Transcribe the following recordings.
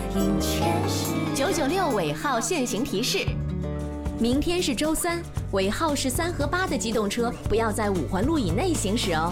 996尾号限行提示：明天是周三，尾号是3和8的机动车不要在5环路以内行驶哦。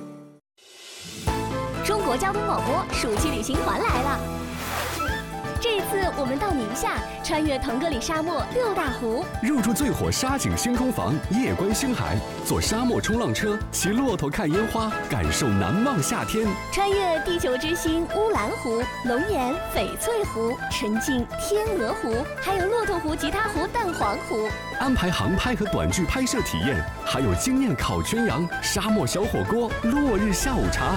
中国交通广播暑期旅行团来了。这一次我们到宁夏，穿越腾格里沙漠6大湖， 入住最火沙景星空房，夜观星海，坐沙漠冲浪车，骑骆驼看烟花，感受难忘夏天。 穿越地球之星乌兰湖、龙岩、翡翠湖，沉浸天鹅湖，还有骆驼湖、吉他湖、蛋黄湖。 安排航拍和短剧拍摄体验，还有惊艳烤全羊、沙漠小火锅、落日下午茶。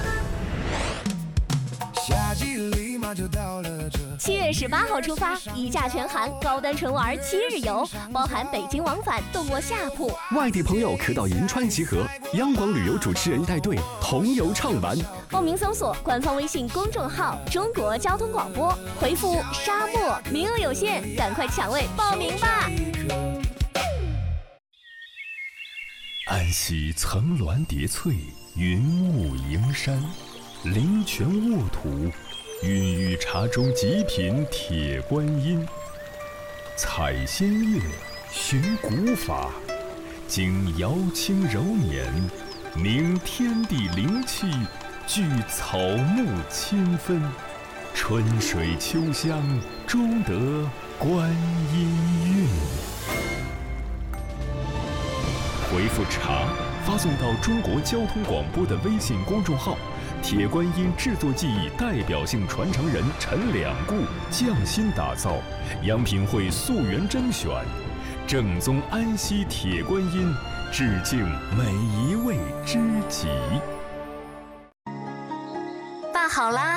7月18号出发，一价全含，高端纯玩7日游，包含北京往返，动卧下铺。 外地朋友可到银川集合，央广旅游主持人带队同游畅玩。 报名搜索官方微信公众号“中国交通广播”，回复“沙漠”，名额有限，赶快抢位报名吧！ 安溪层峦叠翠，云雾迎山，灵泉沃土，孕育茶中极品铁观音。采仙乐，寻古法，经瑶清柔年，凝天地灵气，聚草木清芬，春水秋香，终得观音韵。回复茶，发送到中国交通广播的微信公众号。铁观音制作技艺代表性传承人陈两固匠心打造，阳品会溯源甄选，正宗安溪铁观音，致敬每一位知己。 拌好啦。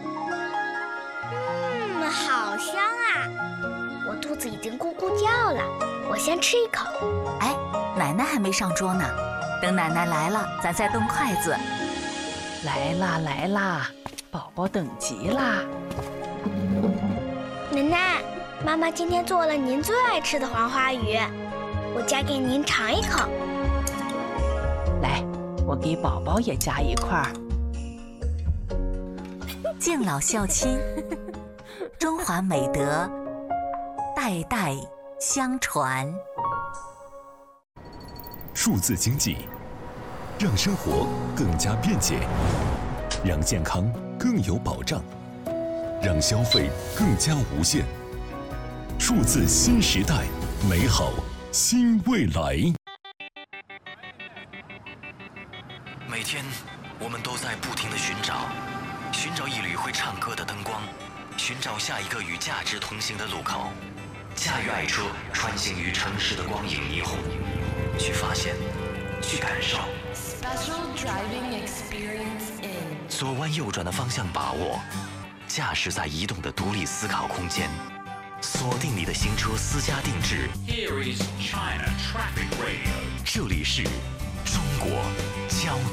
好香啊！我肚子已经咕咕叫了，我先吃一口。 哎，奶奶还没上桌呢，等奶奶来了，咱再动筷子。 来啦来啦，宝宝等急啦！ 奶奶，妈妈今天做了您最爱吃的黄花鱼，我夹给您尝一口。 来，我给宝宝也夹一块。 敬老孝亲，中华美德代代相传。 数字经济让生活更加便捷，让健康更有保障，让消费更加无限。数字新时代，美好新未来。 每天，我们都在不停地寻找一缕会唱歌的灯光，寻找下一个与价值同行的路口。驾驭爱车，穿行于城市的光影霓虹，去发现，去感受。左弯右转的方向把握，驾驶在移动的独立思考空间，锁定你的新车私家定制。Here is China Traffic Radio。这里是中国交